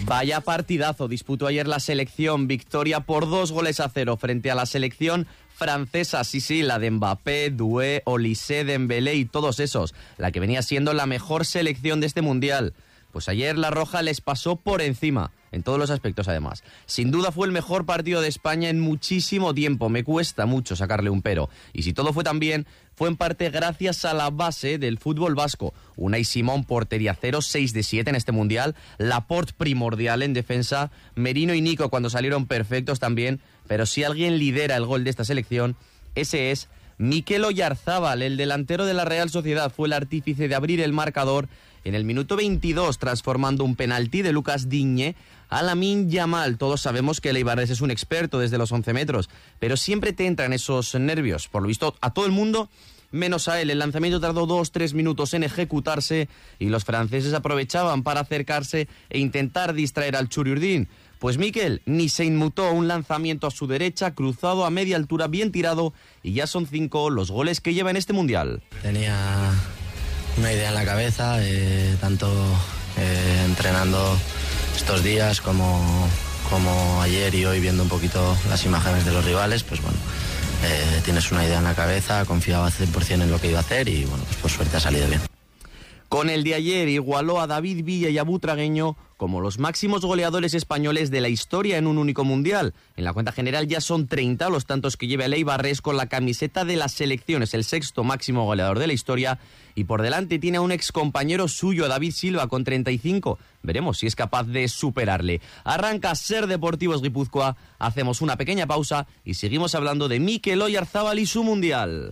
Vaya partidazo disputó ayer la selección, victoria por 2-0 frente a la selección francesa, sí, la de Mbappé, Doué, Olise, Dembélé y todos esos, la que venía siendo la mejor selección de este mundial. Pues ayer la roja les pasó por encima, en todos los aspectos además. Sin duda fue el mejor partido de España en muchísimo tiempo, me cuesta mucho sacarle un pero. Y si todo fue tan bien, fue en parte gracias a la base del fútbol vasco. Unai Simón, portería 0, 6 de 7 en este mundial. Laporte primordial en defensa. Merino y Nico cuando salieron perfectos también. Pero si alguien lidera el gol de esta selección, ese es Mikel Oyarzábal, el delantero de la Real Sociedad. Fue el artífice de abrir el marcador en el minuto 22, transformando un penalti de Lucas Digne a Lamine Yamal. Todos sabemos que el eibarrés es un experto desde los 11 metros, pero siempre te entran esos nervios. Por lo visto, a todo el mundo, menos a él. El lanzamiento tardó 2-3 minutos en ejecutarse y los franceses aprovechaban para acercarse e intentar distraer al Churiurdín. Pues Mikel ni se inmutó, un lanzamiento a su derecha, cruzado a media altura, bien tirado, y ya son 5 los goles que lleva en este mundial. Tenía una idea en la cabeza, tanto entrenando estos días como ayer y hoy viendo un poquito las imágenes de los rivales, pues bueno, tienes una idea en la cabeza, confiaba 100% en lo que iba a hacer y bueno, pues por suerte ha salido bien. Con el de ayer igualó a David Villa y a Butragueño como los máximos goleadores españoles de la historia en un único mundial. En la cuenta general ya son 30 los tantos que lleva el eibarrés con la camiseta de las selecciones, el 6º máximo goleador de la historia, y por delante tiene a un excompañero suyo, David Silva, con 35. Veremos si es capaz de superarle. Arranca Ser Deportivos Guipúzcoa, hacemos una pequeña pausa y seguimos hablando de Mikel Oyarzábal y su mundial.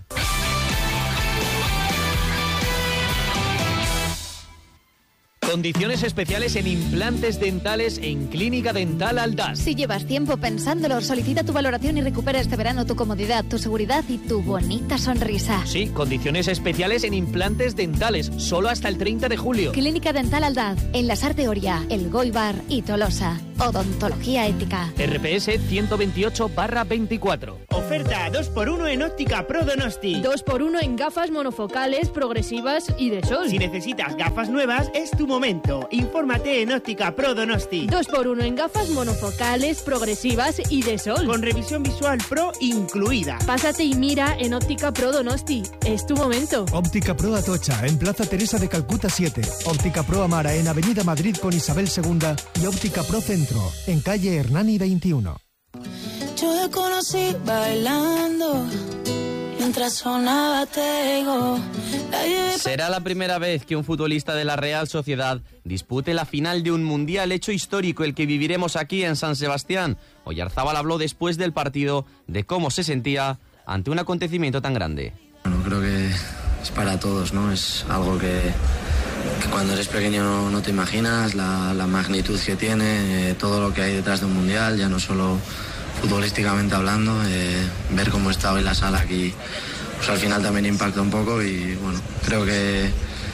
Condiciones especiales en implantes dentales en Clínica Dental Aldaz. Si llevas tiempo pensándolo, solicita tu valoración y recupera este verano tu comodidad, tu seguridad y tu bonita sonrisa. Sí, condiciones especiales en implantes dentales, solo hasta el 30 de julio. Clínica Dental Aldaz, en La Sar de Oria, El Goibar y Tolosa. Odontología ética. RPS 128/24. Oferta 2x1 en Óptica Pro Donosti. 2x1 en gafas monofocales, progresivas y de sol. Si necesitas gafas nuevas, es tu momento. Infórmate en Óptica Pro Donosti. 2x1 en gafas monofocales, progresivas y de sol. Con revisión visual pro incluida. Pásate y mira en Óptica Pro Donosti. Es tu momento. Óptica Pro Atocha, en Plaza Teresa de Calcuta 7. Óptica Pro Amara, en Avenida Madrid con Isabel II. Y Óptica Pro Centro, en calle Hernani 21. Yo te conocí bailando mientras sonaba Tego. Será la primera vez que un futbolista de la Real Sociedad dispute la final de un mundial, hecho histórico el que viviremos aquí en San Sebastián. Oyarzábal habló después del partido de cómo se sentía ante un acontecimiento tan grande. Bueno, creo que es para todos, ¿no? Es algo que cuando eres pequeño no te imaginas, la magnitud que tiene, todo lo que hay detrás de un mundial, ya no solo futbolísticamente hablando, ver cómo está hoy la sala aquí, pues al final también impacta un poco y bueno, creo que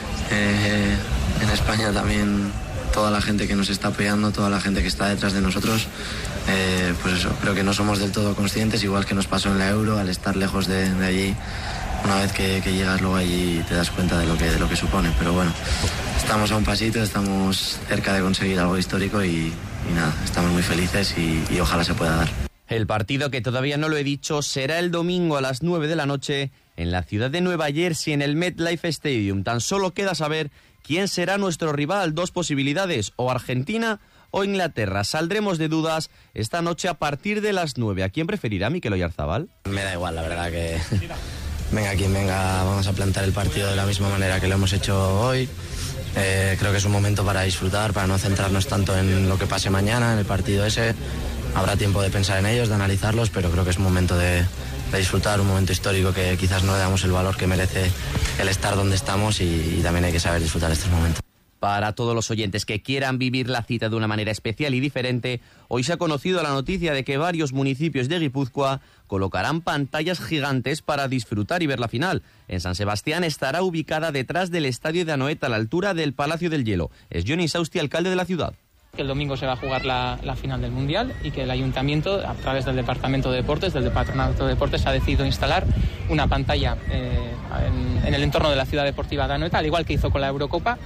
en España también toda la gente que nos está apoyando, toda la gente que está detrás de nosotros, pues eso, creo que no somos del todo conscientes, igual que nos pasó en la Euro, al estar lejos de allí. Una vez que llegas luego allí te das cuenta de lo que supone, pero bueno, estamos a un pasito, estamos cerca de conseguir algo histórico y nada, estamos muy felices y ojalá se pueda dar. El partido, que todavía no lo he dicho, será el domingo a las 9 de la noche en la ciudad de Nueva Jersey, en el MetLife Stadium. Tan solo queda saber quién será nuestro rival, 2 posibilidades, o Argentina o Inglaterra. Saldremos de dudas esta noche a partir de las 9. ¿A quién preferirá Mikel Oyarzábal? Me da igual, la verdad que venga quien venga, vamos a plantar el partido de la misma manera que lo hemos hecho hoy. Creo que es un momento para disfrutar, para no centrarnos tanto en lo que pase mañana, en el partido ese. Habrá tiempo de pensar en ellos, de analizarlos, pero creo que es un momento de disfrutar, un momento histórico que quizás no le damos el valor que merece el estar donde estamos y también hay que saber disfrutar estos momentos. Para todos los oyentes que quieran vivir la cita de una manera especial y diferente, hoy se ha conocido la noticia de que varios municipios de Guipúzcoa colocarán pantallas gigantes para disfrutar y ver la final. En San Sebastián estará ubicada detrás del estadio de Anoeta, a la altura del Palacio del Hielo. Es Johnny Sausti, alcalde de la ciudad. Que el domingo se va a jugar la final del Mundial y que el Ayuntamiento, a través del Departamento de Deportes, del Patronato de Deportes, ha decidido instalar una pantalla en el entorno de la ciudad deportiva de Anoeta, al igual que hizo con la Eurocopa,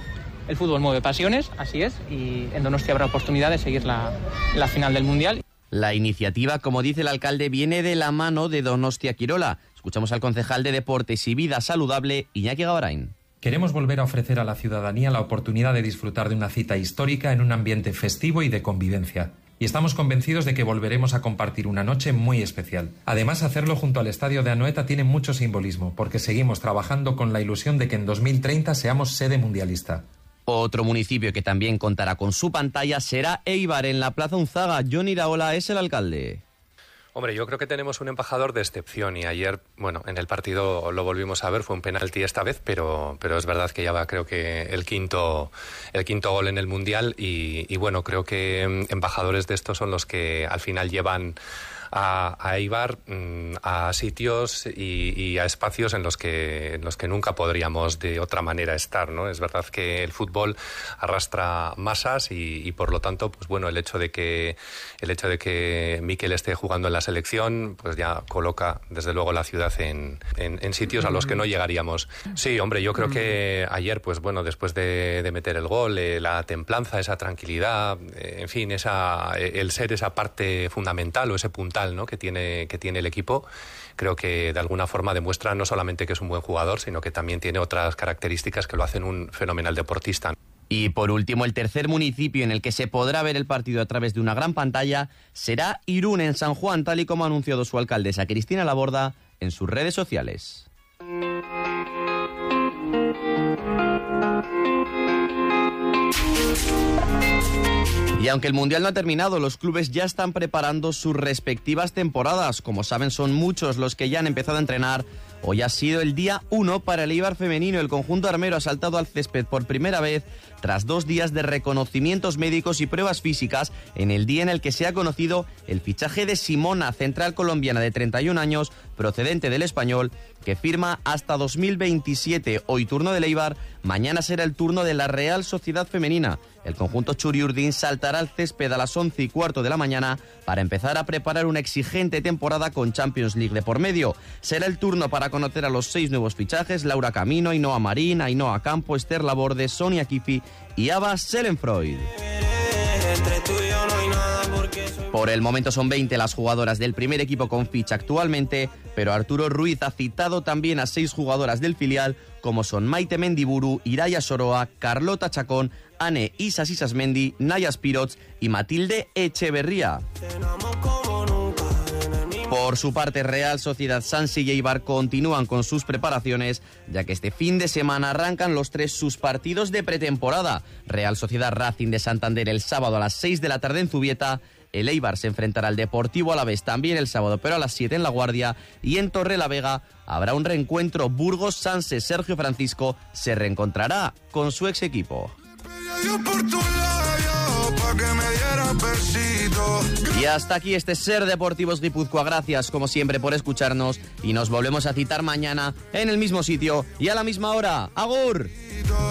El fútbol mueve pasiones, así es, y en Donostia habrá oportunidad de seguir la final del Mundial. La iniciativa, como dice el alcalde, viene de la mano de Donostia Quirola. Escuchamos al concejal de Deportes y Vida Saludable, Iñaki Gabarain. Queremos volver a ofrecer a la ciudadanía la oportunidad de disfrutar de una cita histórica en un ambiente festivo y de convivencia. Y estamos convencidos de que volveremos a compartir una noche muy especial. Además, hacerlo junto al estadio de Anoeta tiene mucho simbolismo, porque seguimos trabajando con la ilusión de que en 2030 seamos sede mundialista. Otro municipio que también contará con su pantalla será Eibar, en la Plaza Unzaga. Johnny Iraola es el alcalde. Hombre, yo creo que tenemos un embajador de excepción y ayer, bueno, en el partido lo volvimos a ver, fue un penalti esta vez, pero es verdad que ya va, creo que el quinto gol en el Mundial y bueno, creo que embajadores de estos son los que al final llevan a Eibar a sitios y a espacios en los que nunca podríamos de otra manera estar, ¿no? Es verdad que el fútbol arrastra masas y por lo tanto, pues bueno, el hecho de que Mikel esté jugando en la selección, pues ya coloca desde luego la ciudad en sitios a los que no llegaríamos. Sí, hombre, yo creo que ayer, pues bueno, después de meter el gol, la templanza, esa tranquilidad, en fin, el ser esa parte fundamental o ese puntal, ¿no?, que tiene el equipo, creo que de alguna forma demuestra no solamente que es un buen jugador, sino que también tiene otras características que lo hacen un fenomenal deportista. Y por último, el tercer municipio en el que se podrá ver el partido a través de una gran pantalla será Irún, en San Juan, tal y como ha anunciado su alcaldesa Cristina Laborda en sus redes sociales. Y aunque el Mundial no ha terminado, los clubes ya están preparando sus respectivas temporadas. Como saben, son muchos los que ya han empezado a entrenar. Hoy ha sido el día 1 para el Eibar femenino. El conjunto armero ha saltado al césped por primera vez tras 2 días de reconocimientos médicos y pruebas físicas, en el día en el que se ha conocido el fichaje de Simona, central colombiana de 31 años, procedente del Español, que firma hasta 2027. Hoy turno del Eibar, mañana será el turno de la Real Sociedad Femenina. El conjunto Churiurdin saltará al césped a las 11:15 de la mañana para empezar a preparar una exigente temporada con Champions League de por medio. Será el turno para conocer a los 6 nuevos fichajes: Laura Camino, Ainhoa Marín, Ainhoa Campo, Esther Laborde, Sonia Kifi y Ava Selenfreud. Por el momento son 20 las jugadoras del primer equipo con ficha actualmente, pero Arturo Ruiz ha citado también a 6 jugadoras del filial, como son Maite Mendiburu, Iraya Soroa, Carlota Chacón, Ane Isas Isasmendi, Naya Spirots y Matilde Echeverría. Por su parte, Real Sociedad, Sansi y Eibar continúan con sus preparaciones, ya que este fin de semana arrancan los 3 sus partidos de pretemporada. Real Sociedad Racing de Santander el sábado a las 6 de la tarde en Zubieta. El Eibar se enfrentará al Deportivo Alavés también el sábado, pero a las 7 en La Guardia. Y en Torrelavega habrá un reencuentro. Burgos Sanse. Sergio Francisco se reencontrará con su ex equipo. Y hasta aquí este Ser Deportivos Guipúzcoa. Gracias como siempre por escucharnos y nos volvemos a citar mañana en el mismo sitio y a la misma hora. ¡Agur!